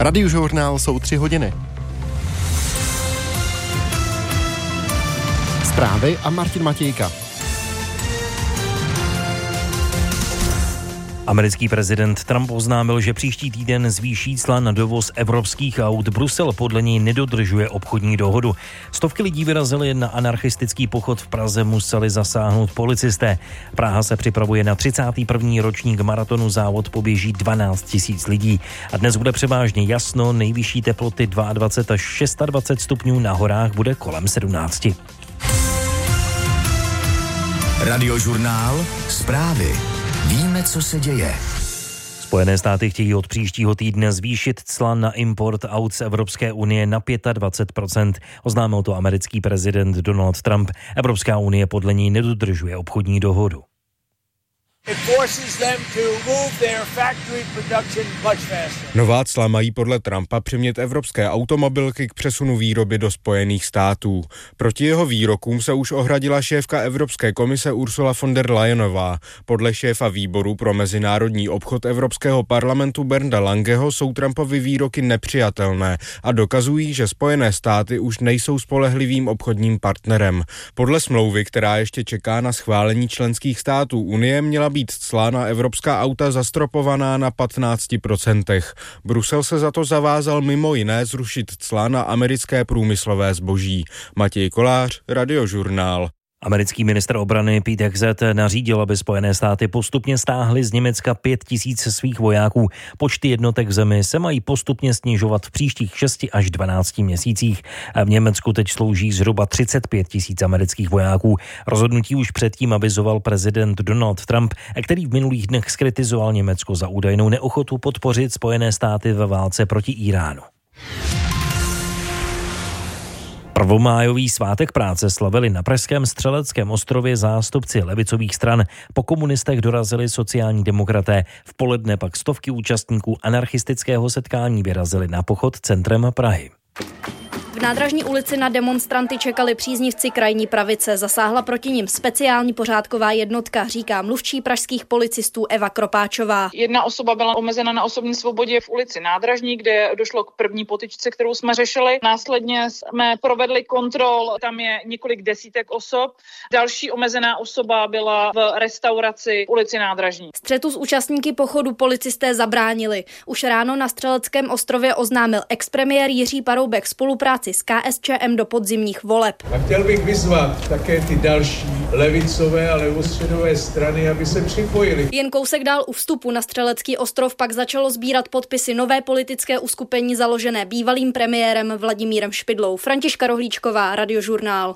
Radiožurnál jsou 3 hodiny. Zprávy a Martin Matějka. Americký prezident Trump oznámil, že příští týden zvýší cla na dovoz evropských aut. Brusel podle něj nedodržuje obchodní dohodu. Stovky lidí vyrazily na anarchistický pochod v Praze, museli zasáhnout policisté. Praha se připravuje na 31. ročník maratonu, závod poběží 12 000 lidí. A dnes bude převážně jasno, nejvyšší teploty 22 až 26 stupňů, na horách bude kolem 17. Radiožurnál, zprávy. Víme, co se děje. Spojené státy chtějí od příštího týdne zvýšit cla na import aut z Evropské unie na 25%. Oznámil to americký prezident Donald Trump. Evropská unie podle něj nedodržuje obchodní dohodu. Nová cla mají podle Trumpa přimět evropské automobilky k přesunu výroby do Spojených států. Proti jeho výrokům se už ohradila šéfka Evropské komise Ursula von der Leyenová. Podle šéfa výboru pro mezinárodní obchod Evropského parlamentu Bernda Langeho jsou Trumpovy výroky nepřijatelné a dokazují, že Spojené státy už nejsou spolehlivým obchodním partnerem. Podle smlouvy, která ještě čeká na schválení členských států Unie, měla být cla na evropská auta zastropovaná na 15%. Brusel se za to zavázal mimo jiné zrušit cla na americké průmyslové zboží. Matěj Kolář, Radiožurnál. Americký ministr obrany Pete Hegseth nařídil, aby Spojené státy postupně stáhly z Německa 5 000 svých vojáků. Počty jednotek v zemi se mají postupně snižovat v příštích 6 až 12 měsících. V Německu teď slouží zhruba 35 000 amerických vojáků. Rozhodnutí už předtím avizoval prezident Donald Trump, který v minulých dnech zkritizoval Německo za údajnou neochotu podpořit Spojené státy ve válce proti Íránu. Prvomájový svátek práce slavili na pražském Střeleckém ostrově zástupci levicových stran. Po komunistech dorazili sociální demokraté. V poledne pak stovky účastníků anarchistického setkání vyrazili na pochod centrem Prahy. V Nádražní ulici na demonstranty čekali příznivci krajní pravice. Zasáhla proti nim speciální pořádková jednotka, říká mluvčí pražských policistů Eva Kropáčová. Jedna osoba byla omezena na osobní svobodě v ulici Nádražní, kde došlo k první potyčce, kterou jsme řešili. Následně jsme provedli kontrol, tam je několik desítek osob. Další omezená osoba byla v restauraci v ulici Nádražní. Střetu s účastníky pochodu policisté zabránili. Už ráno na Střeleckém ostrově oznámil expremiér Jiří Paroubek spolupráci s KSČM do podzimních voleb. A chtěl bych vyzvat také ty další levicové a levostředové strany, aby se připojili. Jen kousek dál u vstupu na Střelecký ostrov pak začalo sbírat podpisy nové politické uskupení založené bývalým premiérem Vladimírem Špidlou. Františka Rohlíčková, Radiožurnál.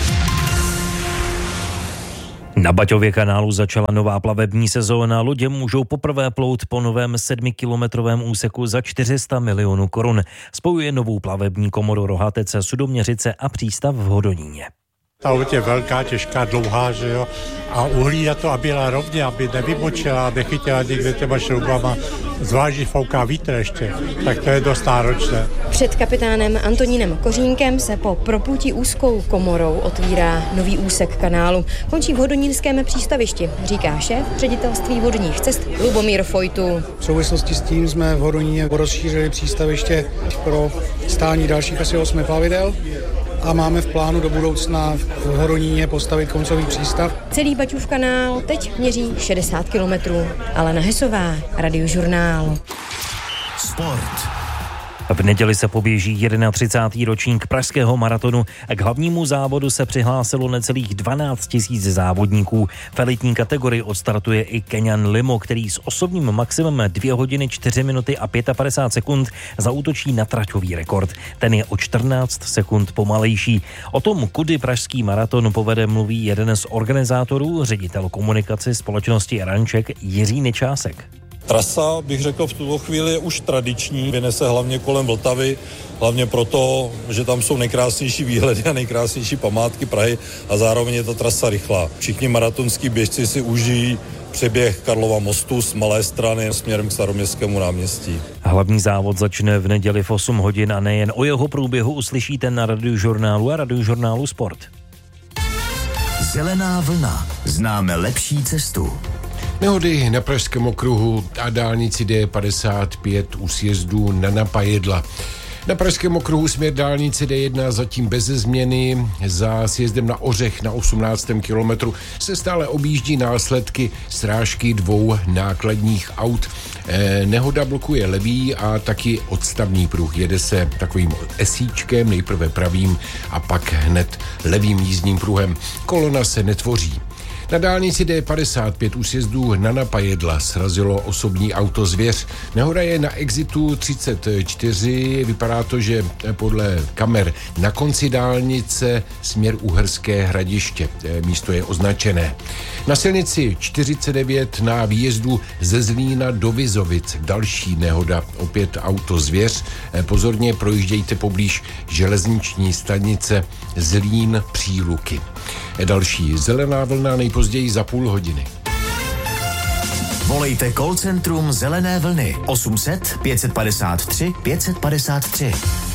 Na Baťově kanálu začala nová plavební sezóna. Lodě můžou poprvé plout po novém 7kilometrovém úseku za 400 milionů korun. Spojuje novou plavební komoru Rohatece, Sudoměřice a přístav v Hodoníně. Ta loď je velká, těžká, dlouhá, že jo, a uhlídat to, aby byla rovně, aby nevybočila, nechytila někde těma šroubama, zvlášť fouká vítr ještě, tak to je dost náročné. Před kapitánem Antonínem Kořínkem se po proputí úzkou komorou otvírá nový úsek kanálu. Končí v hodonínském přístavišti, říká šéf ředitelství vodních cest Lubomír Fojtu. V souvislosti s tím jsme v Hodoníně rozšířili přístaviště pro stání dalších asi 8 plavidel. A máme v plánu do budoucna v Hodoníně postavit koncový přístav. Celý Baťův kanál teď měří 60 kilometrů. Alena Hesová, Radiožurnál. Sport. V neděli se poběží 31. ročník pražského maratonu a k hlavnímu závodu se přihlásilo necelých 12 000 závodníků. V elitní kategorii odstartuje i Keňan Limo, který s osobním maximem 2 hodiny 4 minuty a 55 sekund zaútočí na traťový rekord. Ten je o 14 sekund pomalejší. O tom, kudy pražský maraton povede, mluví jeden z organizátorů, ředitel komunikace společnosti Ranček Jiří Nečásek. Trasa, bych řekl, v tuto chvíli je už tradiční, vyne se hlavně kolem Vltavy, hlavně proto, že tam jsou nejkrásnější výhledy a nejkrásnější památky Prahy a zároveň je ta trasa rychlá. Všichni maratonský běžci si užijí přeběh Karlova mostu z Malé Strany směrem k Staroměstskému náměstí. Hlavní závod začne v neděli v 8 hodin a nejen o jeho průběhu uslyšíte na Radiožurnálu a Radiožurnálu Sport. Zelená vlna. Známe lepší cestu. Nehody na Pražském okruhu a dálnici D55 u sjezdu na Napajedla. Na Pražském okruhu směr dálnice D1 zatím beze změny. Za sjezdem na Ořech na 18. kilometru se stále objíždí následky srážky 2 nákladních aut. Nehoda blokuje levý a taky odstavný pruh. Jede se takovým esíčkem, nejprve pravým a pak hned levým jízdním pruhem. Kolona se netvoří. Na dálnici D55 u sjezdu na Napajedla srazilo osobní auto Zvěř. Nehoda je na exitu 34. Vypadá to, že podle kamer na konci dálnice směr Uherské Hradiště. Místo je označené. Na silnici 49 na výjezdu ze Zlína do Vizovic další nehoda. Opět auto Zvěř. Pozorně projíždějte poblíž železniční stanice Zlín Příluky. Další zelená vlna nejpozději za půl hodiny. Volejte call centrum Zelené vlny 800 553 553.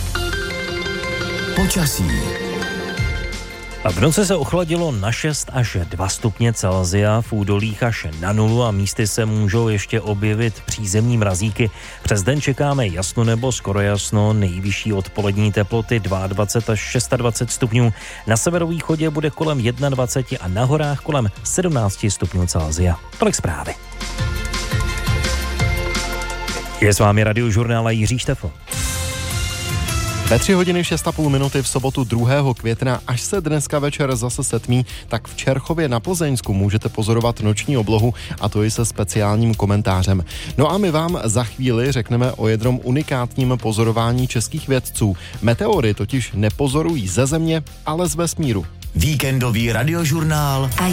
Počasí. A v noci se ochladilo na 6 až 2 stupně Celsia, v údolích až na 0 a místy se můžou ještě objevit přízemní mrazíky. Přes den čekáme jasno nebo skoro jasno, nejvyšší odpolední teploty 22 až 26 stupňů. Na severovýchodě bude kolem 21 a na horách kolem 17 stupňů Celsia. Tolik zprávy. Je s vámi Radiožurnál Jiří Štefl. Ve 3 hodiny 6,5 minuty v sobotu 2. května, až se dneska večer zase setmí, tak v Čerchově na Plzeňsku můžete pozorovat noční oblohu, a to i se speciálním komentářem. No a my vám za chvíli řekneme o jednom unikátním pozorování českých vědců. Meteory totiž nepozorují ze Země, ale z vesmíru. Víkendový radiožurnál a